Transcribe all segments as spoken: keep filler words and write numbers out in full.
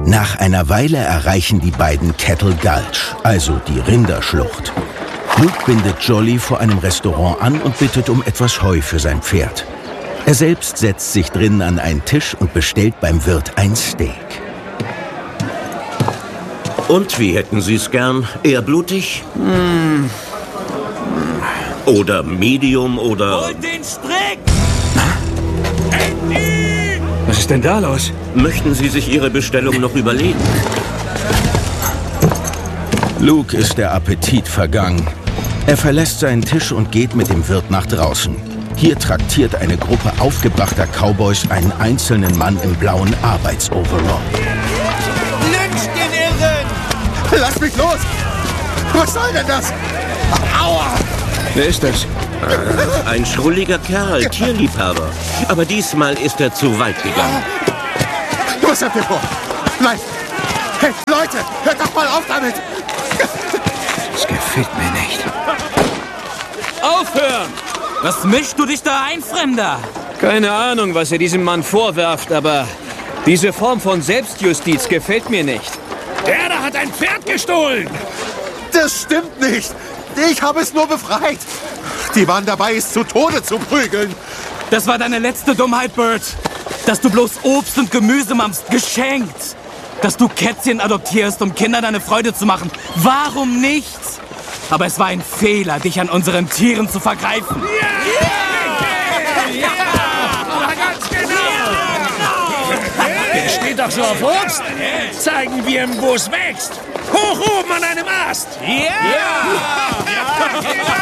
Nach einer Weile erreichen die beiden Cattle Gulch, also die Rinderschlucht. Luke bindet Jolly vor einem Restaurant an und bittet um etwas Heu für sein Pferd. Er selbst setzt sich drinnen an einen Tisch und bestellt beim Wirt ein Steak. Und wie hätten Sie es gern? Eher blutig? Mm. Oder Medium oder... Hol den Strick! Was ist denn da los? Möchten Sie sich Ihre Bestellung noch überlegen? Luke ist der Appetit vergangen. Er verlässt seinen Tisch und geht mit dem Wirt nach draußen. Hier traktiert eine Gruppe aufgebrachter Cowboys einen einzelnen Mann im blauen Arbeitsoverall. Lynch den Irren! Lass mich los! Was soll denn das? Aua! Wer ist das? Ah, ein schrulliger Kerl, Tierliebhaber. Aber diesmal ist er zu weit gegangen. Was habt ihr vor? Nein! Hey, Leute, hört doch mal auf damit! Das gefällt mir nicht. Aufhören! Was mischst du dich da ein, Fremder? Keine Ahnung, was ihr diesem Mann vorwerft, aber diese Form von Selbstjustiz gefällt mir nicht. Der da hat ein Pferd gestohlen! Das stimmt nicht! Ich habe es nur befreit! Die waren dabei, es zu Tode zu prügeln! Das war deine letzte Dummheit, Bert. Dass du bloß Obst und Gemüse machst, geschenkt. Dass du Kätzchen adoptierst, um Kindern eine Freude zu machen. Warum nicht? Aber es war ein Fehler, dich an unseren Tieren zu vergreifen. Ja! Ja! Ja! Aber ganz genau! Der steht doch so auf Obst. Zeigen wir ihm, wo es wächst. Hoch oben an einem Ast. Ja! Ja!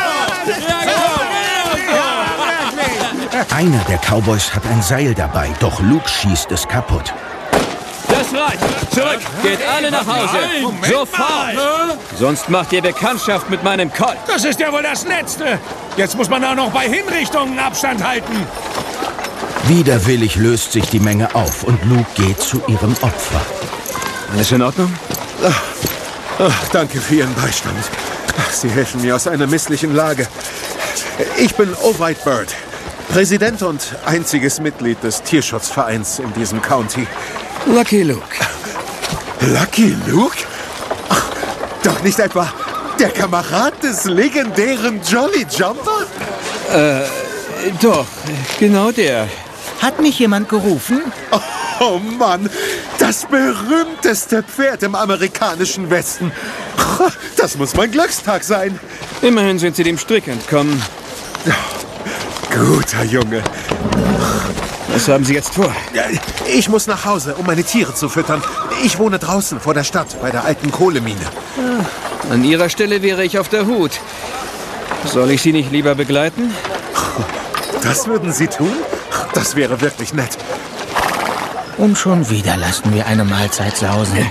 Einer der Cowboys hat ein Seil dabei, doch Luke schießt es kaputt. Das reicht. Zurück. Geht alle nach Hause. Moment Sofort. mal. Sonst macht ihr Bekanntschaft mit meinem Colt. Das ist ja wohl das Letzte. Jetzt muss man auch noch bei Hinrichtungen Abstand halten. Widerwillig löst sich die Menge auf und Luke geht zu ihrem Opfer. Alles in Ordnung? Ach, ach, danke für Ihren Beistand. Ach, Sie helfen mir aus einer misslichen Lage. Ich bin Ovide Bird, Präsident und einziges Mitglied des Tierschutzvereins in diesem County. Lucky Luke. Lucky Luke? Ach, doch nicht etwa der Kamerad des legendären Jolly Jumper? Äh, doch, genau der. Hat mich jemand gerufen? Oh, oh Mann, das berühmteste Pferd im amerikanischen Westen. Das muss mein Glückstag sein. Immerhin sind sie dem Strick entkommen. Guter Junge. Was haben Sie jetzt vor? Ich muss nach Hause, um meine Tiere zu füttern. Ich wohne draußen vor der Stadt, bei der alten Kohlemine. An Ihrer Stelle wäre ich auf der Hut. Soll ich Sie nicht lieber begleiten? Das würden Sie tun? Das wäre wirklich nett. Und schon wieder lassen wir eine Mahlzeit sausen.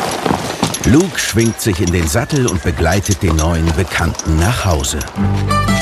Luke schwingt sich in den Sattel und begleitet den neuen Bekannten nach Hause.